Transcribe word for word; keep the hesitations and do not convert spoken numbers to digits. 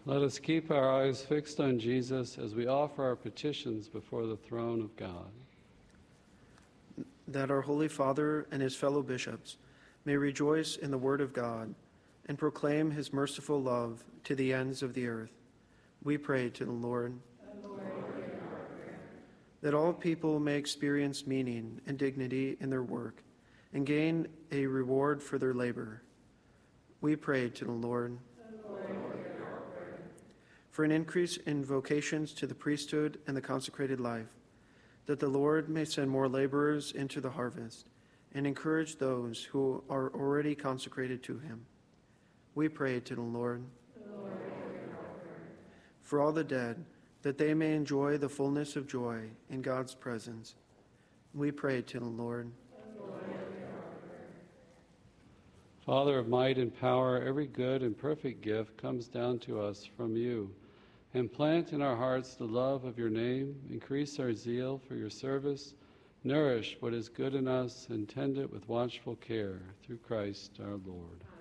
Let us keep our eyes fixed on Jesus as we offer our petitions before the throne of God. That our Holy Father and his fellow bishops may rejoice in the word of God and proclaim his merciful love to the ends of the earth. We pray to the Lord. Lord, hear our prayer. That all people may experience meaning and dignity in their work and gain a reward for their labor. We pray to the Lord. Lord, hear our prayer. For an increase in vocations to the priesthood and the consecrated life, that the Lord may send more laborers into the harvest and encourage those who are already consecrated to him. We pray to the Lord. Lord, hear our prayer. For all the dead, that they may enjoy the fullness of joy in God's presence. We pray to the Lord. Lord, hear our prayer. Father of might and power, every good and perfect gift comes down to us from you. And plant in our hearts the love of your name, increase our zeal for your service, nourish what is good in us, and tend it with watchful care, through Christ our Lord.